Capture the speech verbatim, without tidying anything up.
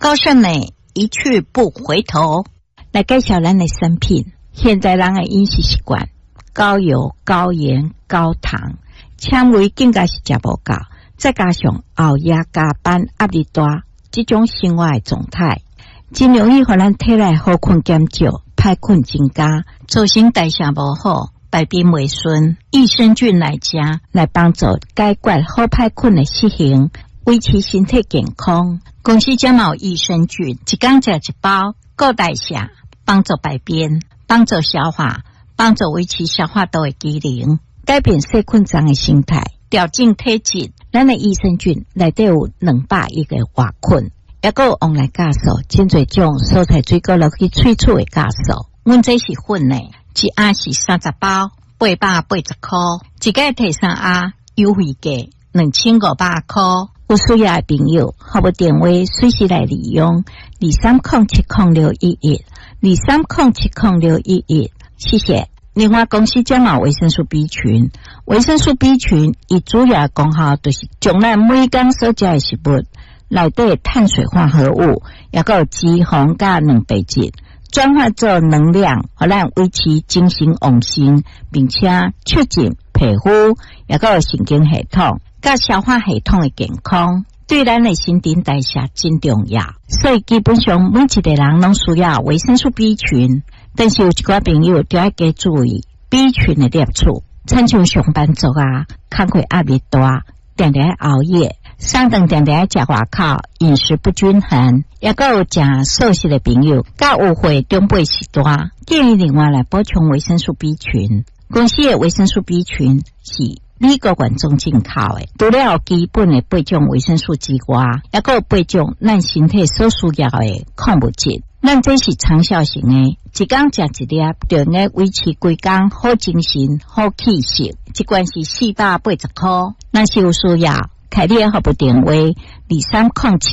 高胜美一去不回头。来介绍咱的产品，现代人的饮食习惯高油、高盐、高糖，纤维更加是食无够，再加上熬夜、加班、压力大，这种生活的状态，真容易互咱体内好菌减少，歹菌增加，造成代谢无好，排便袂顺。益生菌来食，来帮助解决好歹菌的习性，维持身体健康。公司加有益生菌，一天食一包，够代谢，帮助排便，帮助消化，帮助维持消化道的机能，改变细菌脏的形态，调整体质。咱的益生菌内底有两百亿个活菌，也有往来酵素，真侪种蔬菜水果落去萃取的酵素。阮这是粉的，一盒是三十包，八百八十块，一个摕三盒，优惠价两千五百块。有需要的朋友，可不电话随时来利用二三零七零六一一二三零七零六一一，谢谢。另外，公司将有维生素 B 群，维生素 B 群伊主要功效就是将咱每天所食的食物内底碳水化合物，也有脂肪甲蛋白质，转化做能量，互咱维持精神旺盛，并且促进皮肤也有神经系统。甲消化系统的健康，对咱的新陈代谢真重要，所以基本上每一个人拢需要维生素 B 群。但是有一寡朋友就要加注意 B 群的摄取，亲像上班族啊，工作压力大，常常熬夜，上顿常常食外口，饮食不均衡，也有食素食的朋友，甲误会长辈时代，建议另外来补充维生素 B 群。公司的维生素 B 群是美国原装进口的，除了基本的八种维生素之外，也有八种咱身体所需要的矿物质。咱这是长效型的，一天食一粒，就能维持规工好精神、好气色。一罐是四百八十块，咱是有需要，开列号不电话二三零七。